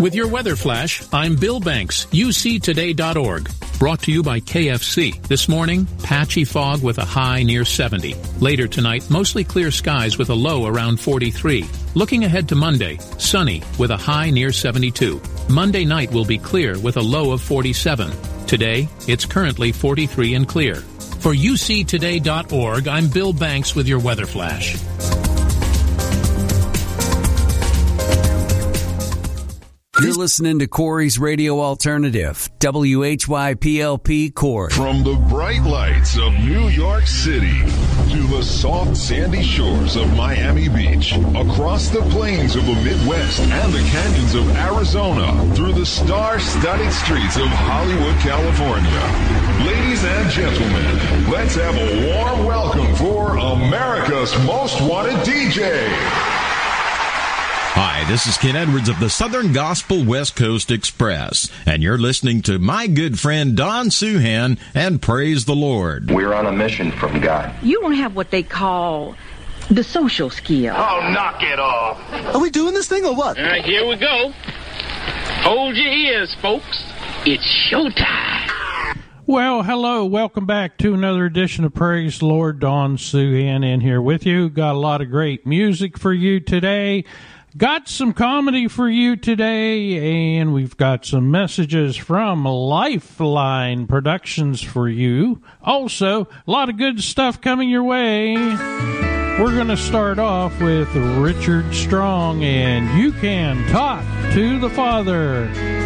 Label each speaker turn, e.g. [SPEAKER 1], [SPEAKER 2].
[SPEAKER 1] With your weather flash, I'm Bill Banks, uctoday.org. Brought to you by KFC. This morning, patchy fog with a high near 70. Later tonight, mostly clear skies with a low around 43. Looking ahead to Monday, sunny with a high near 72. Monday night will be clear with a low of 47. Today, it's currently 43 and clear. For uctoday.org, I'm Bill Banks with your weather flash.
[SPEAKER 2] You're listening to Corey's Radio Alternative, WHYPLP Corey.
[SPEAKER 3] From the bright lights of New York City to the soft sandy shores of Miami Beach, across the plains of the Midwest and the canyons of Arizona, through the star-studded streets of Hollywood, California. Ladies and gentlemen, let's have a warm welcome for America's Most Wanted DJ.
[SPEAKER 4] Hi, this is Ken Edwards of the Southern Gospel West Coast Express, and you're listening to my good friend Don Suhan and Praise the Lord.
[SPEAKER 5] We're on a mission from God.
[SPEAKER 6] You don't have what they call the social skill.
[SPEAKER 7] Oh, knock it off.
[SPEAKER 8] Are we doing this thing or what?
[SPEAKER 7] Here we go. Hold your ears, folks. It's showtime.
[SPEAKER 9] Well, hello. Welcome back to another edition of Praise the Lord. Don Suhan in here with you. Got a lot of great music for you today. Got some comedy for you today, and we've got some messages from Lifeline Productions for you. Also, a lot of good stuff coming your way. We're going to start off with Richard Strong, and You Can Talk to the Father.